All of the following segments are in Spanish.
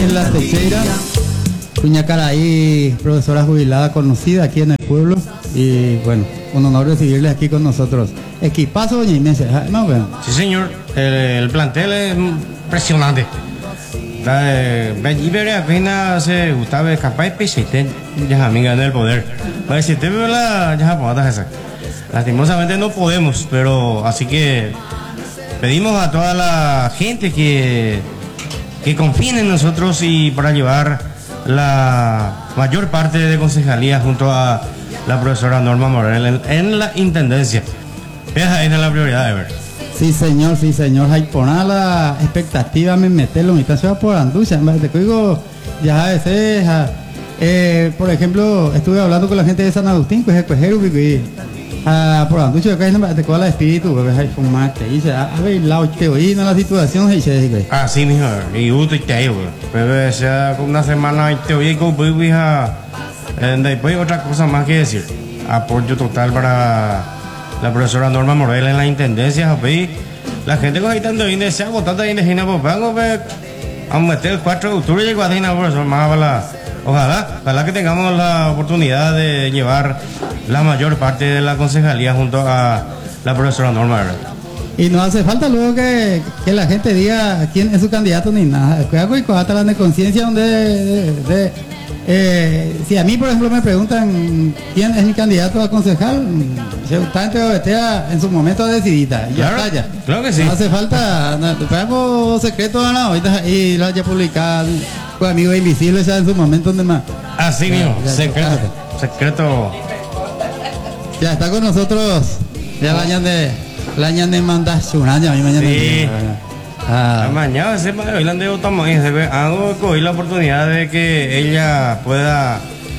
En la Teixeira, Cuña Caraí, profesora jubilada conocida aquí en el pueblo, y bueno, un honor recibirle aquí con nosotros. Equipazo, doña Inés. No, bueno. Sí, señor, el plantel es impresionante. Iberia apenas se gustaba capaz de pisar ya amiga del poder. Para si te veo la ya podata esa. Lastimosamente no podemos, pero así que pedimos a toda la gente que confíen en nosotros y para llevar la mayor parte de concejalía junto a la profesora Norma Morel en la intendencia. Esa es la prioridad de ver. Sí, señor, sí, señor. Hay poner la expectativa, me meterlo, mi ciudad por Anducha. Te digo, ya a veces, por ejemplo, estuve hablando con la gente de San Agustín, pues el cuejero, por Anducha, acá te cola de espíritu, porque hay fumate, y se ha bailado, te oí, no la situación, y se dice. Ah, sí, mijo, y uno te digo, pero sea con una semana, y te oí, como pues, después otra cosa más que decir. Apoyo total para la profesora Norma Morel en la intendencia, la gente con tanto índice se ha votado en Gina Popango, a meter el 4 de octubre y Guadina, profesor, más ojalá que tengamos la oportunidad de llevar la mayor parte de la concejalía junto a la profesora Norma Morel. Y no hace falta luego que la gente diga quién es su candidato ni nada. Cuidado y coja de conciencia donde si a mí, por ejemplo, me preguntan quién es mi candidato a concejal, se está en su momento decidida. Y claro, ya está ya. Claro que sí. No hace falta, algo secreto, no, ahorita y lo haya publicado con amigos invisibles ya en su momento donde más. Así mismo, secreto. Ya está con nosotros. Ya la añan de mandar su año a mí mañana. Sí. Mañana se va a de hago hoy la oportunidad de que ella pueda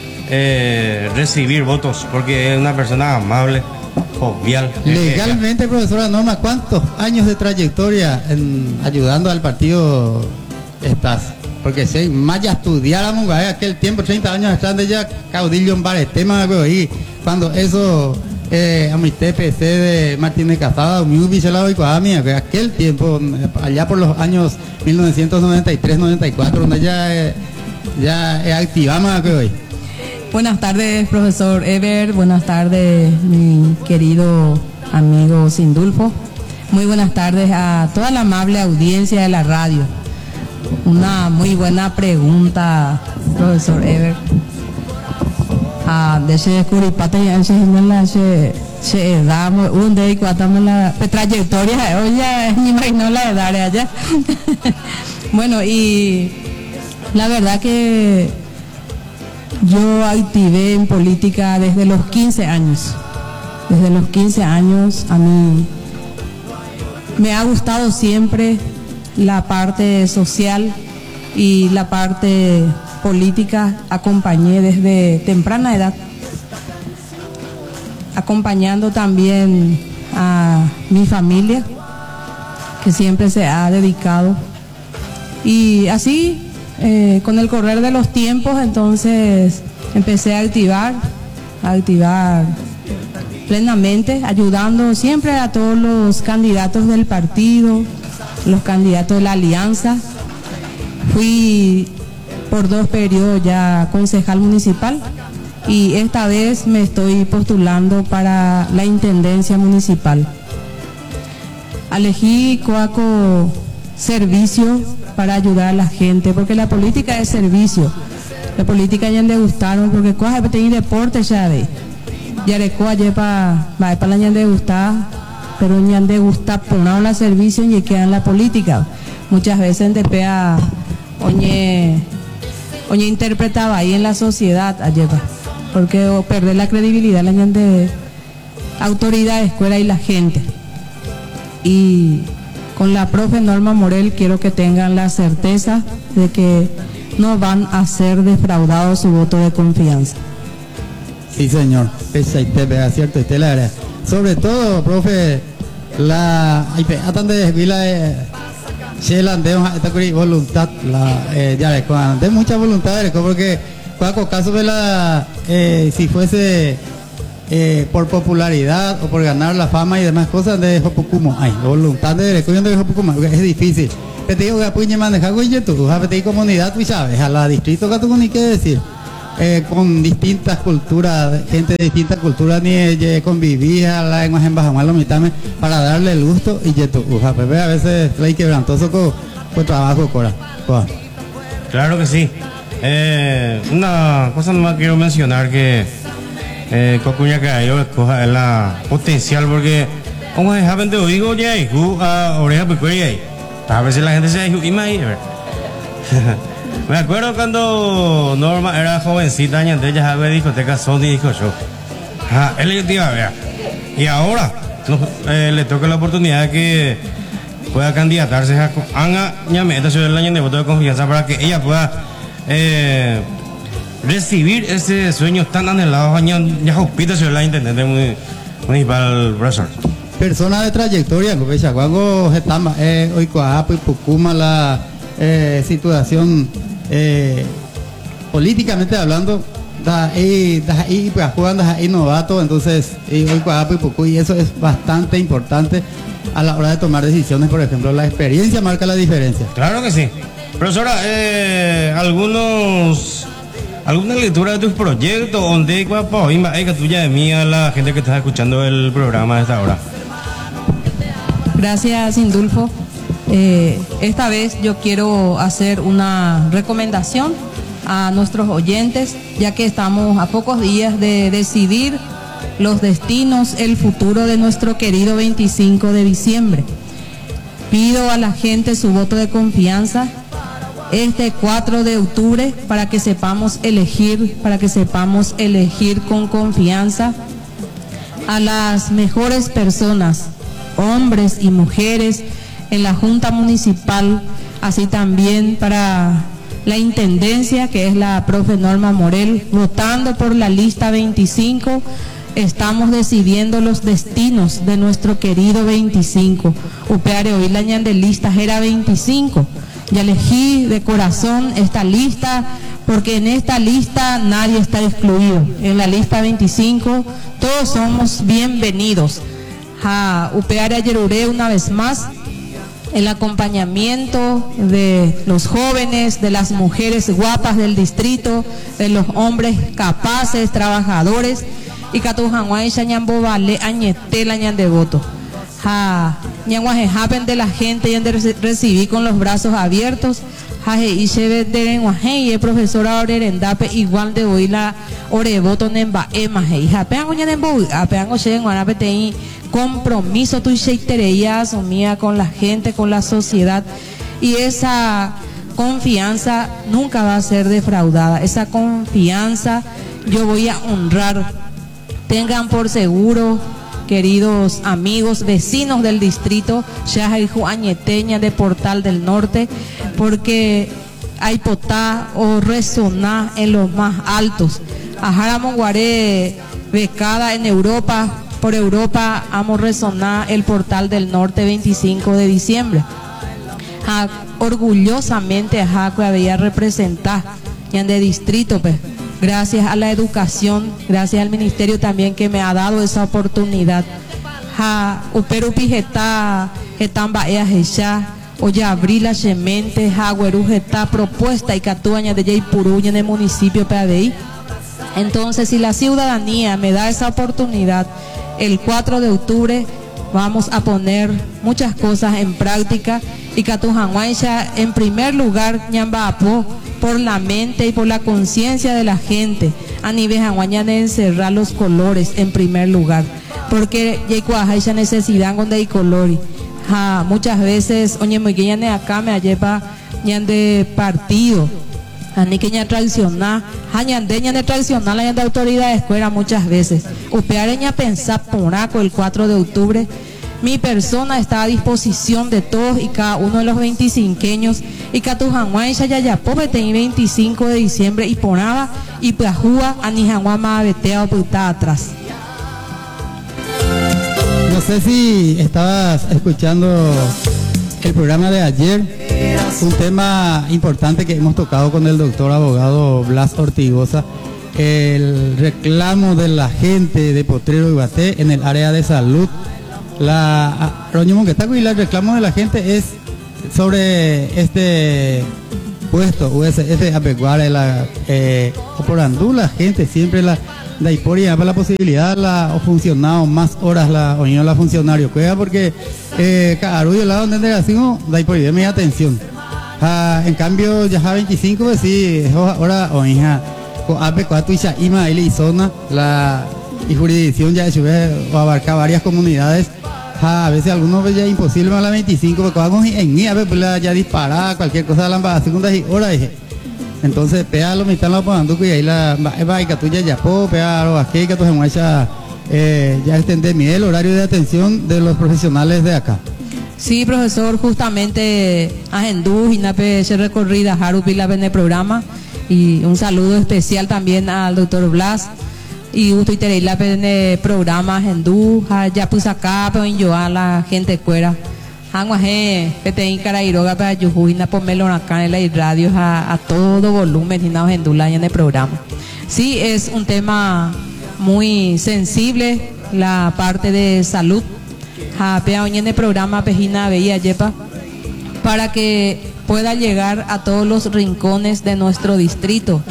recibir votos porque es una persona amable, jovial. Legalmente, profesora Norma, ¿cuántos años de trayectoria ayudando al partido estás? Porque si más ya estudiáramos aquel tiempo, 30 años atrás de ella, caudillo en bares temas, y cuando eso a mi TPC de Martínez Casada, mi biselado y Coamia, aquel tiempo, allá por los años 1993-94, donde ya activamos hoy. Buenas tardes, profesor Eber, buenas tardes, mi querido amigo Sindulfo. Muy buenas tardes a toda la amable audiencia de la radio. Una muy buena pregunta, profesor Eber. De ese curipata y se damos un día y cuatamos la trayectoria, oye, ni imagino la de dar allá. Bueno, y la verdad que yo activé en política desde los 15 años. Desde los 15 años a mí me ha gustado siempre la parte social y la parte política. Acompañé desde temprana edad, acompañando también a mi familia que siempre se ha dedicado, y así con el correr de los tiempos entonces empecé a activar plenamente, ayudando siempre a todos los candidatos del partido, los candidatos de la alianza. Fui por 2 periodos ya concejal municipal y esta vez me estoy postulando para la intendencia municipal. Elegí Coaco servicio para ayudar a la gente, porque la política es servicio. La política ya le gustaron porque Coaco tiene deporte ya de Yarecoa lleva para la ñan de gustar, pero ñan de gustar poner la servicio y quedan la política. Muchas veces en DPA oñe interpretaba ahí en la sociedad ayer, porque perder la credibilidad la de autoridad, escuela y la gente. Y con la profe Norma Morel quiero que tengan la certeza de que no van a ser defraudados su voto de confianza. Sí, señor, pese a cierto, usted la verdad. Sobre todo, profe, la voluntad, de mucha voluntad, porque cuando caso de si fuese por popularidad o por ganar la fama y demás cosas de Jopucumo, voluntad de Jopucumo, es difícil. te digo que puñe manejar con YouTube, te comunidad, tú sabes, a la distrito que tú ni qué decir. Con distintas culturas, gente de distintas culturas, ni convivía la en embajador lo mitad para darle el gusto y YouTube, a veces hay quebrantoso con trabajo cora. Claro que sí. Una cosa más quiero mencionar que Cocuña que yo escoja es la potencial porque como es de oído ya y oreja peculiar a veces la gente se imagina. Me acuerdo cuando Norma era jovencita, ella había discoteca Sony, dijo yo. Él le iba a ver. Y ahora le toca la oportunidad de que pueda candidatarse a Anga Ñameta sobre el año de voto de confianza para que ella pueda recibir ese sueño tan anhelado. Ya hospita sobre la intendente municipal profesor. Persona de trayectoria, porque cuando estamos hoy y Pucuma la situación políticamente hablando, jugando ahí novato, entonces hoy y eso es bastante importante a la hora de tomar decisiones. Por ejemplo, la experiencia marca la diferencia. Claro que sí. Profesora, alguna lectura de tus proyectos donde que tuya de mí a la gente que está escuchando el programa a esta hora. Gracias, Indulfo. Esta vez yo quiero hacer una recomendación a nuestros oyentes, ya que estamos a pocos días de decidir los destinos, el futuro de nuestro querido 25 de diciembre. Pido a la gente su voto de confianza este 4 de octubre para que sepamos elegir con confianza a las mejores personas, hombres y mujeres, en la Junta Municipal, así también para la Intendencia, que es la profe Norma Morel, votando por la lista 25. Estamos decidiendo los destinos de nuestro querido 25. Upeare hoy la ñan de lista era 25. Ya elegí de corazón esta lista, porque en esta lista nadie está excluido. En la lista 25 todos somos bienvenidos. A Upeare Ayerure una vez más, el acompañamiento de los jóvenes, de las mujeres guapas del distrito, de los hombres capaces, trabajadores, y Catujanguay Chañambo Vale Añetela Ñan de voto. Ñanguajejapen de la gente y de recibir con los brazos abiertos. Y el profesor Orerendape igual de hoy la orevoto nemba emaje. Y japeango ñanembo, apeango chen guanapetei compromiso tu sheitereía asumida con la gente, con la sociedad, y esa confianza nunca va a ser defraudada. Esa confianza yo voy a honrar. Tengan por seguro, queridos amigos, vecinos del distrito, Shahaihu Añeteña de Portal del Norte, porque hay potá o resoná en los más altos. Ajara Monguaré, becada en Europa. Por Europa, amo resonar el Portal del Norte 25 de diciembre. Orgullosamente, que había representado en de distrito, pues, gracias a la educación, gracias al ministerio también que me ha dado esa oportunidad. Uperu pijeta, getamba ea jecha, oya abrila semente, gueru geta propuesta y catuaña de Yaipuruña en el municipio PADI. Entonces, si la ciudadanía me da esa oportunidad, el 4 de octubre vamos a poner muchas cosas en práctica, y Catujanguaycha en primer lugar ñambapó por la mente y por la conciencia de la gente a nivel janguaña de encerrar los colores en primer lugar, porque ya necesidad con de colores. Muchas veces oye muy que de acá me lleva ñan de partido ani que ña tradicional ñan de tradicional ñan de autoridad de escuela. Muchas veces upeareña pensar poraco el 4 de octubre. Mi persona está a disposición de todos y cada uno de los 25eños, y Catujanguay Chayayapope tenía 25 de diciembre y ponaba y Pajúa Anijanguá Mabetea o Puta atrás. No sé si estabas escuchando el programa de ayer, un tema importante que hemos tocado con el doctor abogado Blas Ortigosa, el reclamo de la gente de Potrero y Baté en el área de salud. El reclamo de la gente es sobre este puesto USF Apecuara la por andú la gente siempre la da por para la posibilidad la o funcionado más horas la o la funcionario cueva porque Carullo la donde delegación da por mi atención. En cambio ya 25 pues sí ahora o hija Apecuatu y Ima y zona la y jurisdicción ya o abarca varias comunidades. A veces algunos ya imposible más la 25 porque vamos en ya disparar cualquier cosa la segunda y hora dije. Entonces pea lo mitad la pagando y ahí la va y que tuya ya po pea lo aquí que tú se muestra ya extender el horario de atención de los profesionales de acá. Sí, profesor, justamente agendú y nape se recorrida Harupi la en el programa y un saludo especial también al doctor Blas. Y usted tenéis la programa Hendú, ya puse acá, pero yo a la gente fuera. Hanguaje, que te Carairoga para Yujuina, pomelo acá en la radio a todo volumen, y no Hendú la en el programa. Sí, es un tema muy sensible, la parte de salud. Pea en el programa Pejina Veía Yepa, para que pueda llegar a todos los rincones de nuestro distrito.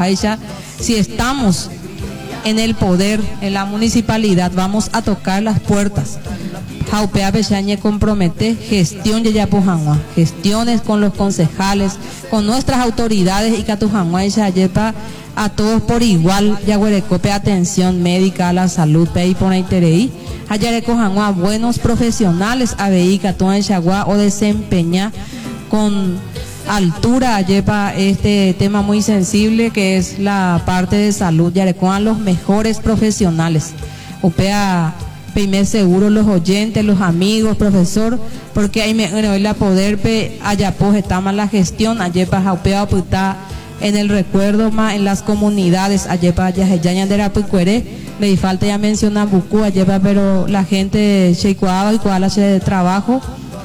Si estamos en el poder, en la municipalidad, vamos a tocar las puertas. Jaupea Pechañe compromete gestión de Yapujanua, gestiones con los concejales, con nuestras autoridades y Catujanua y Chayepa a todos por igual. Yaguarecope atención médica a la salud, pei por interei. Ayarecojanua buenos profesionales a Beica, en Chagua o desempeña con altura lleva este tema muy sensible que es la parte de salud. Yarecoan los mejores profesionales. Upea primer seguro los oyentes, los amigos, profesor, porque ahí me la poder allá pues está más la gestión, ayepa jaupea puta en el recuerdo más en las comunidades, ayepa ya de la pucuere, me falta ya mencionar buku ayepa, pero la gente checuaba y cuál hace de trabajo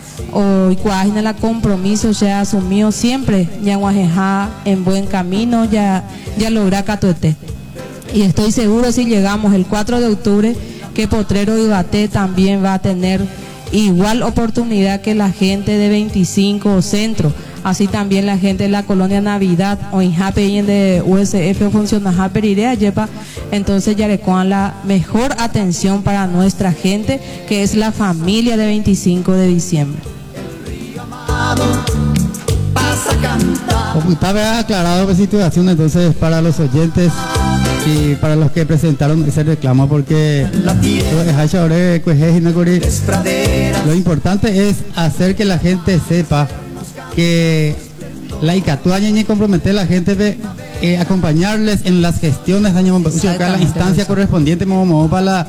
o y la compromiso se ha asumido siempre ya guajeja en buen camino ya logra catuete. Y estoy seguro si llegamos el 4 de octubre que Potrero Ibaté también va a tener igual oportunidad que la gente de 25 Centro, así también la gente de la colonia Navidad o en Jape de USF funciona Jape Irea Yepa. Entonces Yarecoan la mejor atención para nuestra gente que es la familia de 25 de diciembre. Como estaba aclarado la situación entonces para los oyentes y para los que presentaron ese reclamo, porque lo importante es hacer que la gente sepa que la Icatuaña y comprometer a la gente de acompañarles en las gestiones de la instancia correspondiente para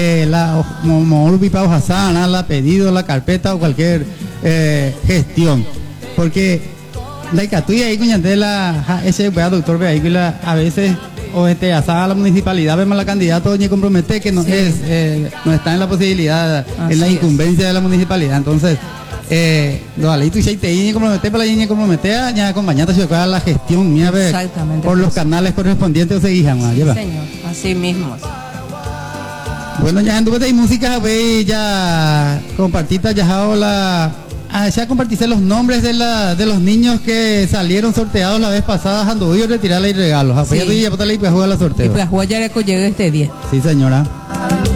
la pedido, la carpeta o cualquier gestión, porque la Icatuya y cuñantela ese doctor vehículo a veces o asada la municipalidad vemos la candidata doña compromete que no es no está en la posibilidad en la incumbencia de la municipalidad. Entonces tú te compromete para la niña compromete a acompañarte a la gestión mía por los canales correspondientes o se guían señor, así mismo. Bueno, ya anduve y música ya compartita ya la ya compartirse los nombres de los niños que salieron sorteados la vez pasada, anduve y retirarle y regalos. Sí. Ya la sorteo. Y pues ya llega este día. Sí, señora.